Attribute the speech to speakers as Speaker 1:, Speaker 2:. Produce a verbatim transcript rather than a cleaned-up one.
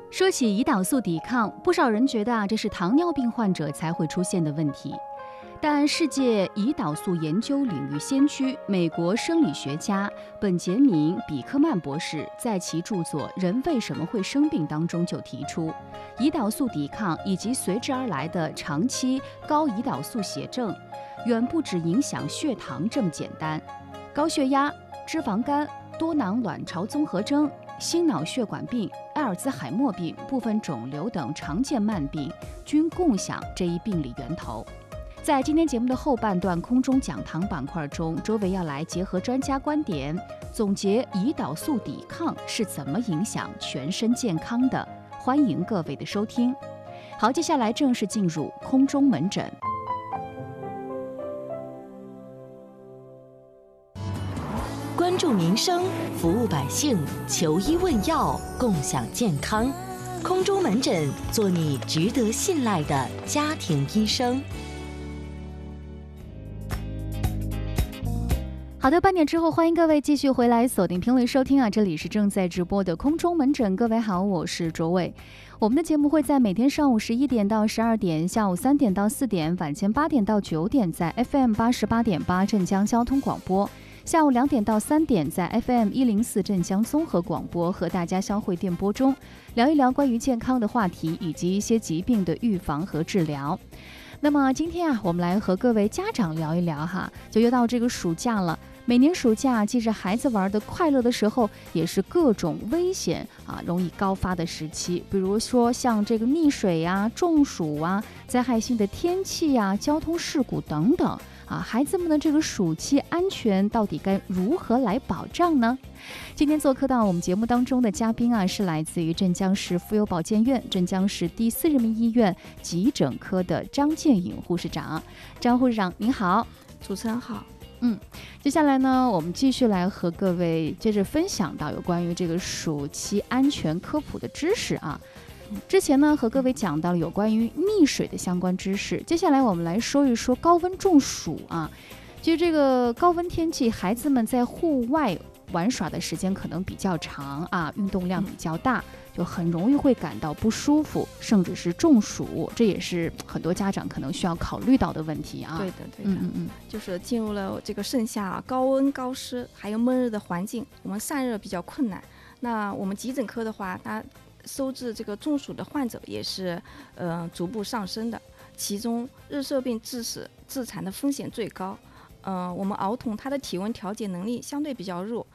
Speaker 1: 说起胰岛素抵抗，不少人觉得啊，这是糖尿病患者才会出现的问题。但世界胰岛素研究领域先驱、美国生理学家本杰明·比克曼博士在其著作《人为什么会生病》当中就提出，胰岛素抵抗以及随之而来的长期高胰岛素血症，远不只影响血糖这么简单。高血压、脂肪肝、多囊卵巢综合征、心脑血管病、阿尔兹海默病、部分肿瘤等常见慢病均共享这一病理源头。在今天节目的后半段空中讲堂板块中，周围要来结合专家观点，总结胰岛素抵抗是怎么影响全身健康的。欢迎各位的收听。好，接下来正式进入空中门诊。
Speaker 2: 关注民生，服务百姓，求医问药，共享健康。空中门诊，做你值得信赖的家庭医生。
Speaker 1: 好的，半点之后，欢迎各位继续回来锁定频率收听啊！这里是正在直播的空中门诊，各位好，我是卓伟。我们的节目会在每天上午十一点到十二点，下午三点到四点，晚间八点到九点，在 F M 八十八点八镇江交通广播；下午两点到三点，在 F M 一零四镇江综合广播和大家相会电波中，聊一聊关于健康的话题以及一些疾病的预防和治疗。那么今天啊，我们来和各位家长聊一聊哈，就又到这个暑假了。每年暑假既是孩子玩的快乐的时候，也是各种危险啊容易高发的时期。比如说像这个溺水啊、中暑啊、灾害性的天气啊、交通事故等等啊，孩子们的这个暑期安全到底该如何来保障呢？今天做客到我们节目当中的嘉宾啊，是来自于镇江市妇幼保健院镇江市第四人民医院急诊科的张建颖护士长。张护士长您好。
Speaker 3: 主持人好。
Speaker 1: 嗯，接下来呢，我们继续来和各位接着分享到有关于这个暑期安全科普的知识啊。之前呢，和各位讲到了有关于溺水的相关知识，接下来我们来说一说高温中暑啊。其实这个高温天气，孩子们在户外玩耍的时间可能比较长啊，运动量比较大，就很容易会感到不舒服，甚至是中暑，这也是很多家长可能需要考虑到的问题啊。
Speaker 3: 对的，对的，
Speaker 1: 嗯嗯嗯，
Speaker 3: 就是进入了这个盛夏高温高湿还有闷热的环境，我们散热比较困难。那我们急诊科的话，它收治这个中暑的患者也是呃逐步上升的，其中热射病致死致残的风险最高。呃，我们儿童他的体温调节能力相对比较弱，